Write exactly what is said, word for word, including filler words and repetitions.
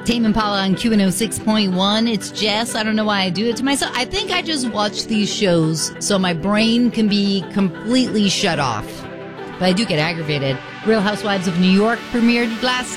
Tame Impala on Q one oh six point one. It's Jess. I don't know why I do it to myself. I think I just watch these shows so my brain can be completely shut off. But I do get aggravated. Real Housewives of New York premiered last